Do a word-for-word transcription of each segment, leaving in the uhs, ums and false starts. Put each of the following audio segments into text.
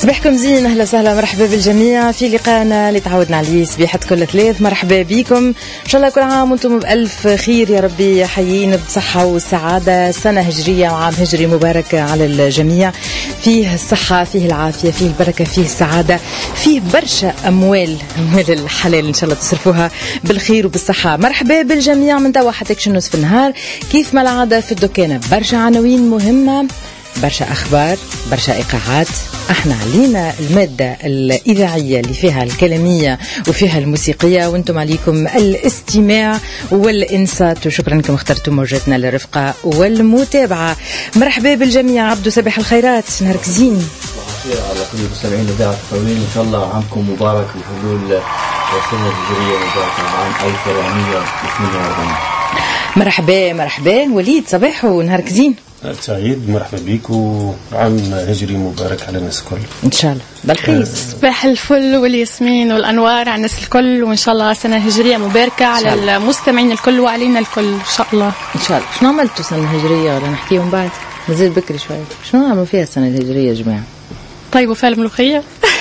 صباحكم زين، اهلا وسهلا، مرحبا بالجميع في لقاءنا اللي تعودنا عليه صبيحة كل ثلاث. مرحبا بكم، ان شاء الله كل عام وانتم بألف خير يا ربي، حيين بصحة والسعادة. سنة هجرية وعام هجري مبارك على الجميع، فيه الصحة، فيه العافية، فيه البركة، فيه السعادة، فيه برشا أموال أموال الحلال إن شاء الله تصرفوها بالخير وبالصحة. مرحبا بالجميع من توا حتى كشنوس في النهار، كيف ما العادة في الدكانة برشا عناوين مهمة، برشا أخبار، برشا إيقاعات. احنا علينا المادة الإذاعية اللي فيها الكلامية وفيها الموسيقية، وانتم عليكم الاستماع والإنصات، وشكرا لكم اخترتم موجتنا للرفقة والمتابعة. مرحبا بالجميع، عبدو صباح الخيرات، نهارك زين على كل المستمعين إذاعة القوانين. إن شاء الله عامكم مبارك بحلول السنة الهجرية مباركة عام ألف وأربعمية واثنين وأربعين. مرحبا مرحبا وليد، صباح ونهارك زين. سعيد، مرحبا بيك وعام هجري مبارك على الناس الكل ان شاء الله بالخير. صباح الفل والياسمين والانوار على الناس الكل، وان شاء الله سنه هجريه مباركه على المستمعين الكل وعلينا الكل ان شاء الله. ان شاء الله. شنو عملتوا سنه هجريه ولا نحكيهم بعد؟ مازال بكري شوي. شنو عملوا فيها السنه الهجريه يا جماعه؟ طيب فيها الملوخيه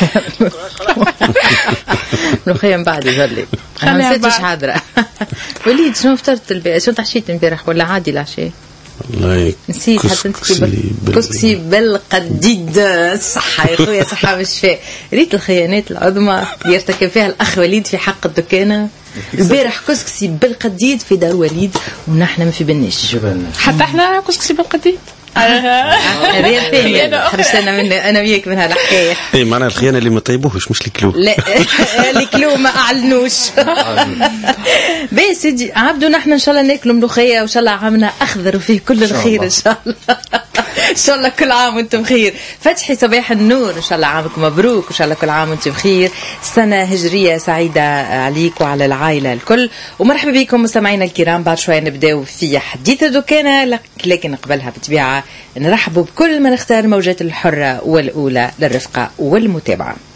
ملوخيه من بعد يجرلي انا ما نسيتش حاضره. وليد، شنو فطرت البارح؟ شنو تعشيت امبارح ولا عادي العشاء؟ والله نسيت حتى انت بال... كسكسي بالقديد. صحة يا خويا، صحة بالشفاء. ريت الخيانات العظمى يرتكب فيها الأخ وليد في حق الدكانة. البارح كسكسي بالقديد في دار وليد ونحن ما في بالناش، حتى احنا كسكسي بالقديد. هذه الثانية خرجنا من أنا وياك من هالحكاية. إيه معناها الخيانة اللي ما طيبوهش مش الكلو. لا الكلو ما أعلنوش. بس سيدي عبدو، نحن إن شاء الله ناكلوا ملوخية وإن شاء الله عامنا أخضر وفيه كل الخير إن شاء الله. إن شاء الله كل عام وأنتم بخير. فتحي صباح النور، إن شاء الله عامك مبروك، وإن شاء الله كل عام وأنتم بخير. سنة هجرية سعيدة عليك وعلى العائلة الكل، ومرحبا بكم مستمعينا الكرام. بعد شوية نبدأ في حديث الدكانة، لكن قبلها بطبيعة نرحبوا بكل من اختار موجات الحرة والأولى للرفقة والمتابعة.